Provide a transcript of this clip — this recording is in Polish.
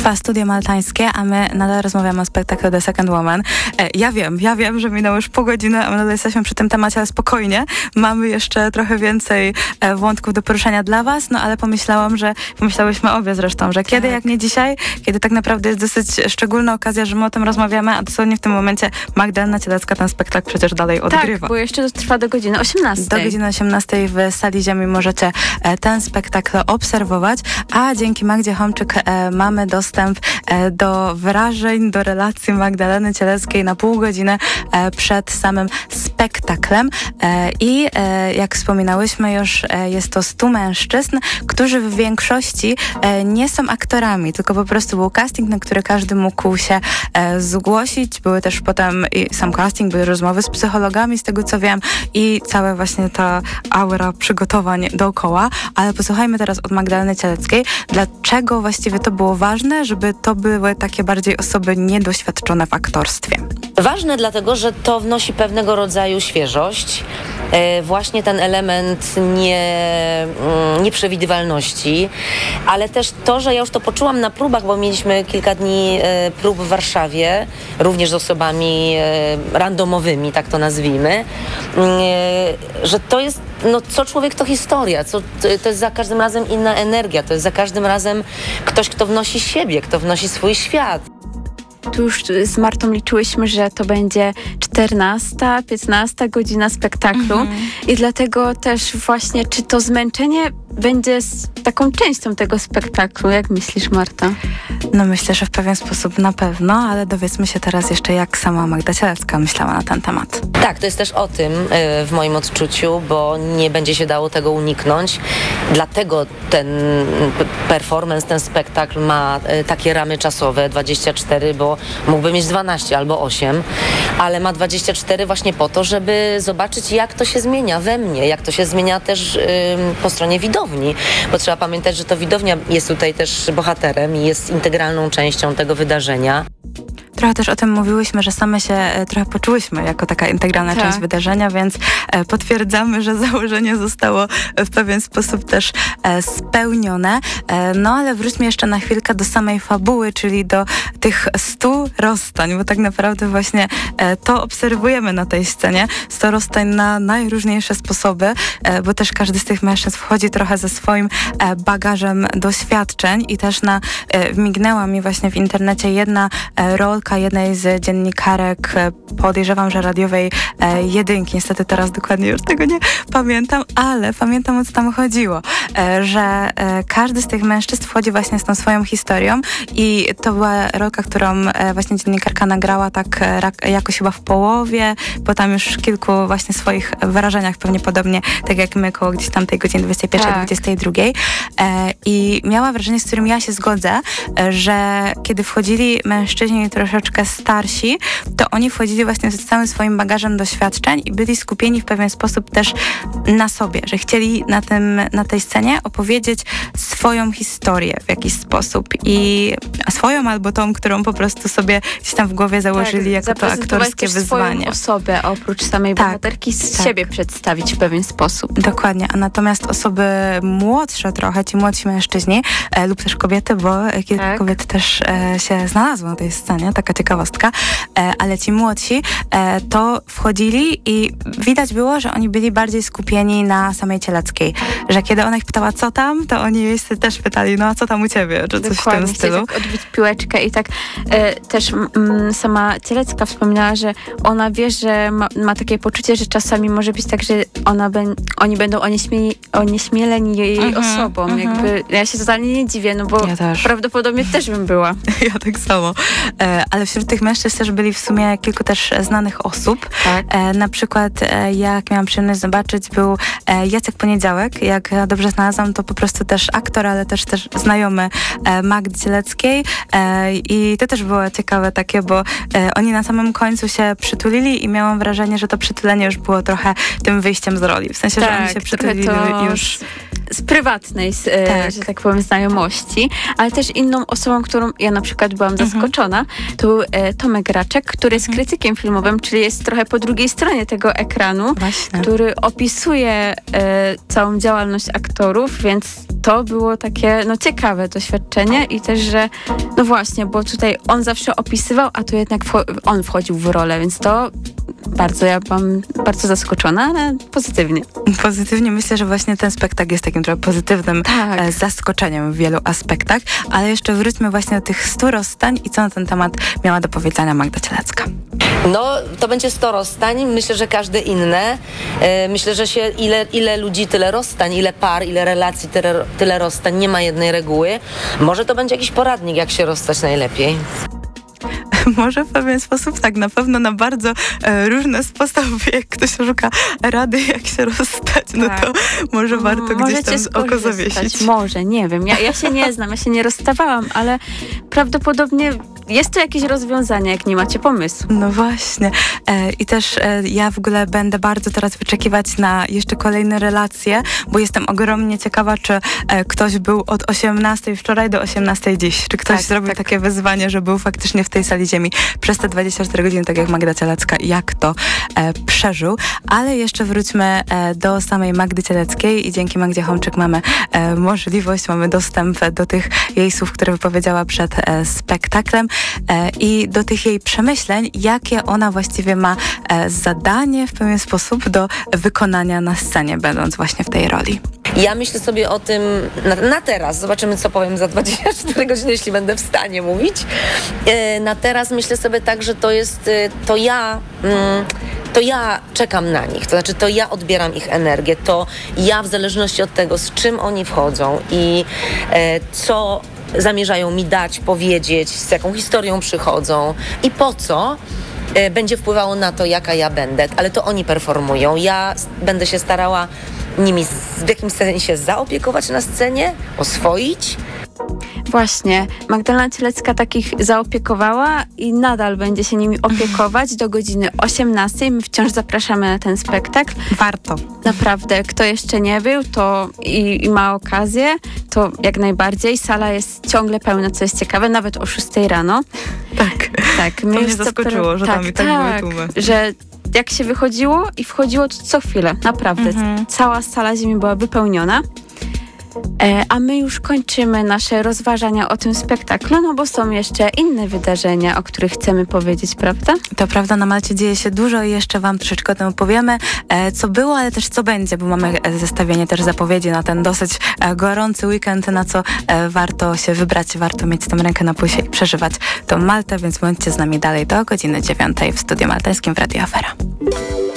Trwa Studio Maltańskie, a my nadal rozmawiamy o spektaklu The Second Woman. Ja wiem, że minęło już pół godziny, a my nadal jesteśmy przy tym temacie, ale spokojnie. Mamy jeszcze trochę więcej wątków do poruszenia dla was, no ale pomyślałyśmy obie zresztą, że kiedy jak nie dzisiaj, kiedy tak naprawdę jest dosyć szczególna okazja, że my o tym rozmawiamy, a dosłownie w tym momencie Magdalena Cielecka ten spektakl przecież dalej odgrywa. Tak, bo jeszcze to trwa do godziny 18. Do godziny 18 w Sali Ziemi możecie ten spektakl obserwować, a dzięki Magdzie Homczyk mamy dostęp do wrażeń, do relacji Magdaleny Cieleckiej na pół godziny przed samym spektaklem. I jak wspominałyśmy już, jest to 100 mężczyzn, którzy w większości nie są aktorami, tylko po prostu był casting, na który każdy mógł się zgłosić. Były też potem i sam casting, były rozmowy z psychologami, z tego co wiem, i cała właśnie ta aura przygotowań dookoła. Ale posłuchajmy teraz od Magdaleny Cieleckiej, dlaczego właściwie to było ważne, żeby to były takie bardziej osoby niedoświadczone w aktorstwie. Ważne dlatego, że to wnosi pewnego rodzaju świeżość, właśnie ten element nieprzewidywalności, ale też to, że ja już to poczułam na próbach, bo mieliśmy kilka dni prób w Warszawie, również z osobami randomowymi, tak to nazwijmy, że to jest, co człowiek to historia, to jest za każdym razem inna energia, to jest za każdym razem ktoś, kto wnosi siebie, kto wnosi swój świat. Tu już z Martą liczyłyśmy, że to będzie 14, 15 godzina spektaklu i dlatego też właśnie, czy to zmęczenie będzie taką częścią tego spektaklu? Jak myślisz, Marta? No myślę, że w pewien sposób na pewno, ale dowiedzmy się teraz jeszcze, jak sama Magda Cielecka myślała na ten temat. Tak, to jest też o tym w moim odczuciu, bo nie będzie się dało tego uniknąć. Dlatego ten performance, ten spektakl ma takie ramy czasowe, 24, bo mógłby mieć 12 albo 8, ale ma 24 właśnie po to, żeby zobaczyć, jak to się zmienia we mnie, jak to się zmienia też po stronie widowni, bo trzeba pamiętać, że to widownia jest tutaj też bohaterem i jest integralną częścią tego wydarzenia. Trochę też o tym mówiłyśmy, że same się trochę poczułyśmy jako taka integralna część wydarzenia, więc potwierdzamy, że założenie zostało w pewien sposób też spełnione. No ale wróćmy jeszcze na chwilkę do samej fabuły, czyli do tych 100 rozstań, bo tak naprawdę właśnie to obserwujemy na tej scenie. 100 rozstań na najróżniejsze sposoby, bo też każdy z tych mężczyzn wchodzi trochę ze swoim bagażem doświadczeń i też mignęła mi właśnie w internecie jedna rolka jednej z dziennikarek, podejrzewam, że radiowej Jedynki. Niestety teraz dokładnie już tego nie pamiętam, ale pamiętam, o co tam chodziło, że każdy z tych mężczyzn wchodzi właśnie z tą swoją historią i to była rolka, którą właśnie dziennikarka nagrała tak jakoś chyba w połowie, po tam już kilku właśnie swoich wyrażeniach, pewnie podobnie tak jak my, koło gdzieś tam tej godziny 21-22. I miała wrażenie, z którym ja się zgodzę, że kiedy wchodzili mężczyźni troszeczkę starsi, to oni wchodzili właśnie z całym swoim bagażem doświadczeń i byli skupieni w pewien sposób też na sobie, że chcieli na tej scenie opowiedzieć swoją historię w jakiś sposób i swoją albo tą, którą po prostu sobie gdzieś tam w głowie założyli jako to aktorskie wyzwanie. Swoją osobę oprócz samej bohaterki siebie przedstawić w pewien sposób. Dokładnie, a natomiast osoby młodsze trochę, ci młodsi mężczyźni lub też kobiety, bo kilka kobiet też się znalazło na tej scenie, taka ciekawostka, ale ci młodsi to wchodzili i widać było, że oni byli bardziej skupieni na samej Cieleckiej, że kiedy ona ich pytała, co tam, to oni jej też pytali, no a co tam u ciebie, czy coś dokładnie, w tym stylu. Tak odbić piłeczkę i tak też sama Cielecka wspominała, że ona wie, że ma takie poczucie, że czasami może być tak, że oni będą onieśmieleni jej osobą. Jakby, ja się totalnie nie dziwię, no bo prawdopodobnie też bym była. Ja tak samo. Ale wśród tych mężczyzn też byli w sumie kilku też znanych osób. Tak. Na przykład jak miałam przyjemność zobaczyć, był Jacek Poniedziałek. Jak dobrze znalazłam, to po prostu też aktor, ale też znajomy Magdy Cieleckiej. I to też było ciekawe takie, bo oni na samym końcu się przytulili i miałam wrażenie, że to przytulenie już było trochę tym wyjściem z roli. W sensie, że oni się przytulili już z prywatnej, że tak powiem, znajomości, ale też inną osobą, którą ja na przykład byłam zaskoczona, to był Tomek Raczek, który jest krytykiem filmowym, czyli jest trochę po drugiej stronie tego ekranu, który opisuje całą działalność aktorów, więc to było takie ciekawe doświadczenie i też, że no właśnie, bo tutaj on zawsze opisywał, a tu jednak on wchodził w rolę, więc to ja byłam bardzo zaskoczona, ale pozytywnie. Pozytywnie. Myślę, że właśnie ten spektakl jest takim trochę pozytywnym zaskoczeniem w wielu aspektach, ale jeszcze wróćmy właśnie do tych 100 rozstań i co na ten temat miała do powiedzenia Magda Cielecka. No, to będzie 100 rozstań. Myślę, że każde inne. Myślę, że się ile ludzi, tyle rozstań, ile par, ile relacji, tyle rozstań. Nie ma jednej reguły. Może to będzie jakiś poradnik, jak się rozstać najlepiej. Może w pewien sposób tak, na pewno na bardzo różne sposoby, jak ktoś szuka rady, jak się rozstać, no to może warto gdzieś tam oko zawiesić. Może, nie wiem, ja się nie znam, ja się nie rozstawałam, ale prawdopodobnie jest to jakieś rozwiązanie, jak nie macie pomysłu. No właśnie. I też ja w ogóle będę bardzo teraz wyczekiwać na jeszcze kolejne relacje, bo jestem ogromnie ciekawa, czy ktoś był od 18 wczoraj do 18 dziś. Czy ktoś zrobił takie wyzwanie, że był faktycznie w tej sali ziemi przez te 24 godziny, tak jak Magda Cielecka, jak to przeżył. Ale jeszcze wróćmy do samej Magdy Cieleckiej i dzięki Magdzie Homczyk mamy możliwość, mamy dostęp do tych jej słów, które wypowiedziała przed spektaklem i do tych jej przemyśleń, jakie ona właściwie ma zadanie w pewien sposób do wykonania na scenie, będąc właśnie w tej roli. Ja myślę sobie o tym na teraz. Zobaczymy, co powiem za 24 godziny, jeśli będę w stanie mówić. Na teraz myślę sobie tak, że to ja czekam na nich. To znaczy, to ja odbieram ich energię. To ja w zależności od tego, z czym oni wchodzą i co zamierzają mi dać, powiedzieć, z jaką historią przychodzą i po co, będzie wpływało na to, jaka ja będę. Ale to oni performują. Ja będę się starała nimi w jakimś sensie zaopiekować na scenie, oswoić. Właśnie, Magdalena Cielecka takich zaopiekowała i nadal będzie się nimi opiekować do godziny 18. My wciąż zapraszamy na ten spektakl. Warto. Naprawdę, kto jeszcze nie był, to i ma okazję, to jak najbardziej. Sala jest ciągle pełna, co jest ciekawe, nawet o 6 rano. Tak. Mnie już zaskoczyło, że tam i tak były tłumy. Że jak się wychodziło i wchodziło co chwilę, naprawdę. Cała sala ziemi była wypełniona. A my już kończymy nasze rozważania o tym spektaklu, no bo są jeszcze inne wydarzenia, o których chcemy powiedzieć, prawda? To prawda, na Malcie dzieje się dużo i jeszcze wam troszeczkę o tym opowiemy, co było, ale też co będzie, bo mamy zestawienie też zapowiedzi na ten dosyć gorący weekend, na co warto się wybrać, warto mieć tam rękę na pulsie i przeżywać tą Maltę, więc bądźcie z nami dalej do godziny 9 w Studiu Maltańskim w Radio Afera.